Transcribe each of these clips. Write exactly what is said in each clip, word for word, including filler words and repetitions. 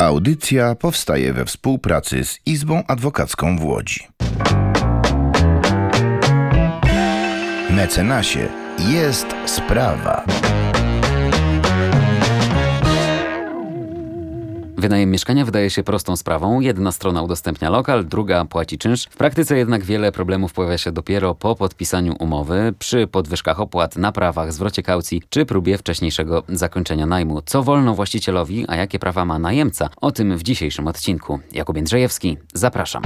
Audycja powstaje we współpracy z Izbą Adwokacką w Łodzi. Mecenasie, jest sprawa. Wynajem mieszkania wydaje się prostą sprawą. Jedna strona udostępnia lokal, druga płaci czynsz. W praktyce jednak wiele problemów pojawia się dopiero po podpisaniu umowy, przy podwyżkach opłat, naprawach, zwrocie kaucji czy próbie wcześniejszego zakończenia najmu. Co wolno właścicielowi, a jakie prawa ma najemca? O tym w dzisiejszym odcinku. Jakub Jędrzejewski, zapraszam.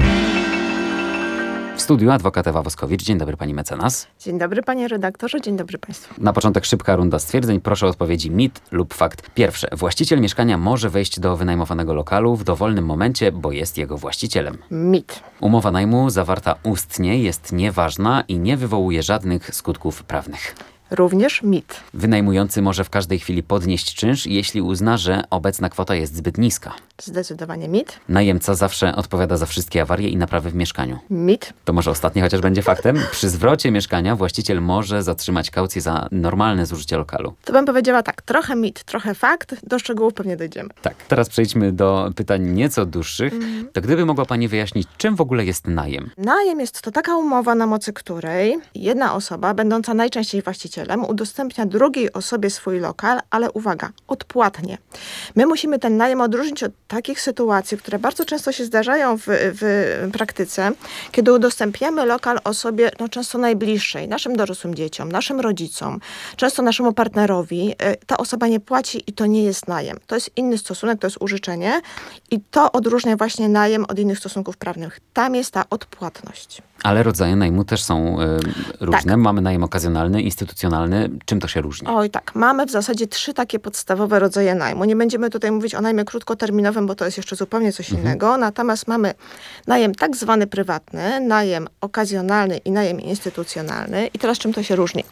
W studiu adwokat Ewa Woskowicz. Dzień dobry pani mecenas. Dzień dobry panie redaktorze, dzień dobry państwu. Na początek szybka runda stwierdzeń. Proszę o odpowiedzi mit lub fakt. Pierwsze. Właściciel mieszkania może wejść do wynajmowanego lokalu w dowolnym momencie, bo jest jego właścicielem. Mit. Umowa najmu zawarta ustnie jest nieważna i nie wywołuje żadnych skutków prawnych. Również mit. Wynajmujący może w każdej chwili podnieść czynsz, jeśli uzna, że obecna kwota jest zbyt niska. Zdecydowanie mit. Najemca zawsze odpowiada za wszystkie awarie i naprawy w mieszkaniu. Mit. To może ostatnie chociaż będzie faktem. Przy zwrocie mieszkania właściciel może zatrzymać kaucję za normalne zużycie lokalu. To bym powiedziała tak, trochę mit, trochę fakt, do szczegółów pewnie dojdziemy. Tak, teraz przejdźmy do pytań nieco dłuższych. Mm. To gdyby mogła pani wyjaśnić, czym w ogóle jest najem? Najem jest to taka umowa, na mocy której jedna osoba, będąca najczęściej właścicielem, udostępnia drugiej osobie swój lokal, ale uwaga, odpłatnie. My musimy ten najem odróżnić od takich sytuacji, które bardzo często się zdarzają w, w praktyce, kiedy udostępniamy lokal osobie no, często najbliższej, naszym dorosłym dzieciom, naszym rodzicom, często naszemu partnerowi. Ta osoba nie płaci i to nie jest najem. To jest inny stosunek, to jest użyczenie i to odróżnia właśnie najem od innych stosunków prawnych. Tam jest ta odpłatność. Ale rodzaje najmu też są y, różne. Tak. Mamy najem okazjonalny, instytucjonalny. Czym to się różni? Oj tak, mamy w zasadzie trzy takie podstawowe rodzaje najmu. Nie będziemy tutaj mówić o najmie krótkoterminowym, bo to jest jeszcze zupełnie coś mhm. innego. Natomiast mamy najem tak zwany prywatny, najem okazjonalny i najem instytucjonalny. I teraz czym to się różni?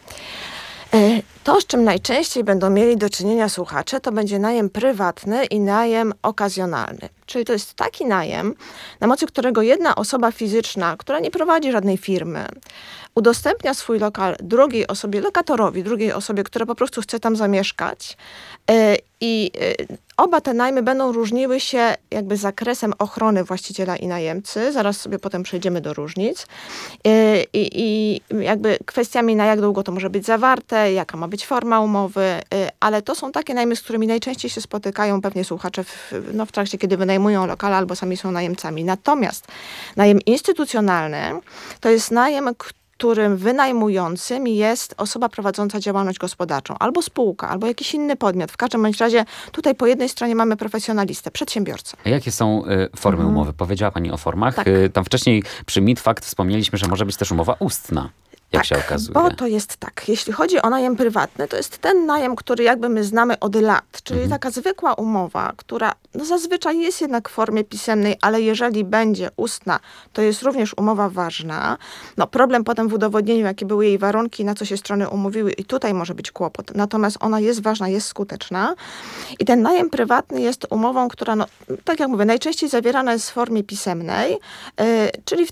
To, z czym najczęściej będą mieli do czynienia słuchacze, to będzie najem prywatny i najem okazjonalny. Czyli to jest taki najem, na mocy którego jedna osoba fizyczna, która nie prowadzi żadnej firmy, udostępnia swój lokal drugiej osobie, lokatorowi, drugiej osobie, która po prostu chce tam zamieszkać. I oba te najmy będą różniły się jakby zakresem ochrony właściciela i najemcy. Zaraz sobie potem przejdziemy do różnic. I, i jakby kwestiami, na jak długo to może być zawarte, jaka ma być forma umowy, ale to są takie najmy, z którymi najczęściej się spotykają pewnie słuchacze w, no, w trakcie, kiedy wynajmują lokale albo sami są najemcami. Natomiast najem instytucjonalny to jest najem, którym wynajmującym jest osoba prowadząca działalność gospodarczą, albo spółka, albo jakiś inny podmiot. W każdym bądź razie tutaj po jednej stronie mamy profesjonalistę, przedsiębiorcę. A jakie są y, formy mhm. umowy? Powiedziała pani o formach. Tak. Y, tam wcześniej przy mit fakt wspomnieliśmy, że może być też umowa ustna. Jak tak, się okazuje. Bo to jest tak, jeśli chodzi o najem prywatny, to jest ten najem, który jakby my znamy od lat, czyli mhm. taka zwykła umowa, która no zazwyczaj jest jednak w formie pisemnej, ale jeżeli będzie ustna, to jest również umowa ważna. No problem potem w udowodnieniu, jakie były jej warunki, na co się strony umówiły i tutaj może być kłopot. Natomiast ona jest ważna, jest skuteczna i ten najem prywatny jest umową, która, no, tak jak mówię, najczęściej zawierana jest w formie pisemnej, yy, czyli w